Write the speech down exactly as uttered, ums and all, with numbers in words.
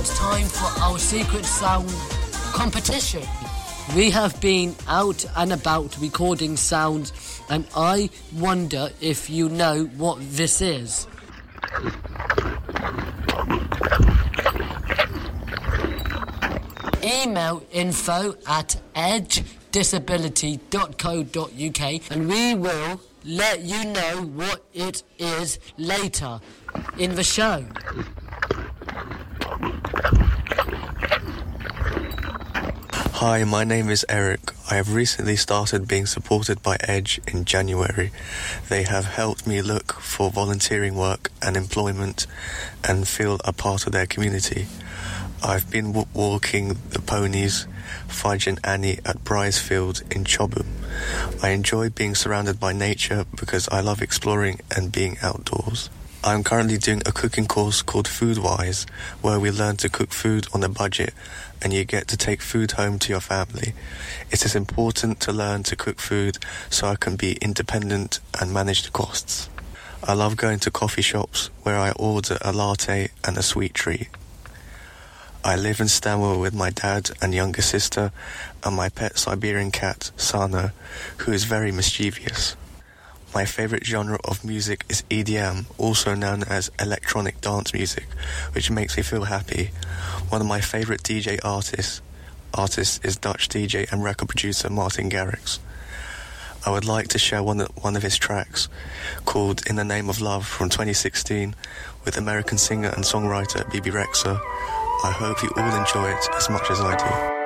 it's time for our Secret Sound competition. We have been out and about recording sounds, and I wonder if you know what this is. Email info at edge disability dot co dot uk and we will let you know what it is later in the show. Hi, my name is Eric. I have recently started being supported by Edge in January. They have helped me look for volunteering work and employment and feel a part of their community. I've been w- walking the ponies, Fudge and Annie at Brycefield in Chobham. I enjoy being surrounded by nature because I love exploring and being outdoors. I'm currently doing a cooking course called Foodwise, where we learn to cook food on a budget and you get to take food home to your family. It is important to learn to cook food so I can be independent and manage the costs. I love going to coffee shops where I order a latte and a sweet treat. I live in Stanwell with my dad and younger sister and my pet Siberian cat, Sano, who is very mischievous. My favourite genre of music is E D M, also known as electronic dance music, which makes me feel happy. One of my favourite D J artists, artists is Dutch D J and record producer Martin Garrix. I would like to share one of, one of his tracks called In the Name of Love from twenty sixteen with American singer and songwriter Bebe Rexha. I hope you all enjoy it as much as I do.